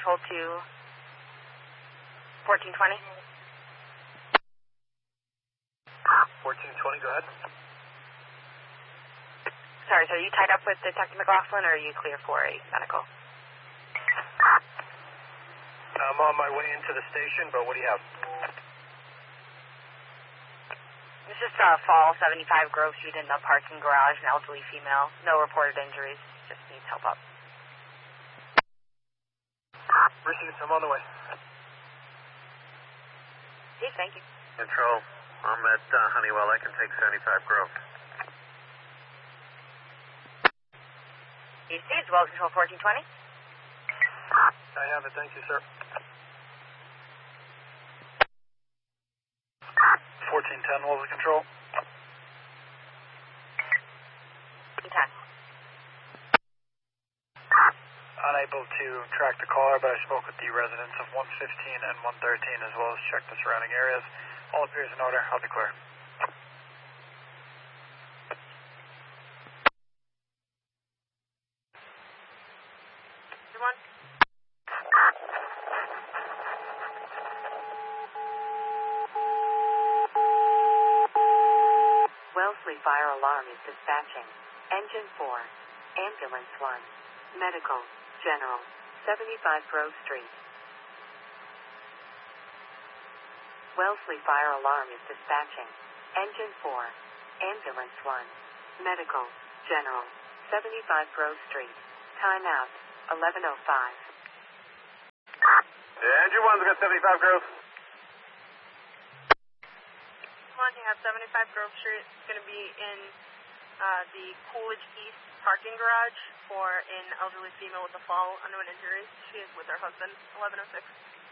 hold to 1420. 1420, go ahead. Sorry, so are you tied up with Detective McLaughlin, or are you clear for a medical? I'm on my way into the station, but what do you have? This is Fall 75 Grove Street in the parking garage, an elderly female. No reported injuries, just needs help up. Received, I'm on the way. Hey, thank you. Control, I'm at Honeywell. I can take 75 Grove. You see, it's well control 1420. I have it, thank you, sir. 1410, what was the control? 10. Unable to track the caller, but I spoke with the residents of 115 and 113 as well as checked the surrounding areas. All appears in order. I'll be clear. Wellesley Fire Alarm is dispatching. Engine 4, Ambulance 1, Medical, General, 75 Grove Street. Wellesley Fire Alarm is dispatching. Engine 4, Ambulance 1, Medical, General, 75 Grove Street. Time out, 11:05. Yeah, Engine 1's got 75 Grove. You have 75 Grove Street. It's going to be in the Coolidge East parking garage for an elderly female with a fall, unknown injuries. She is with her husband, 11:06.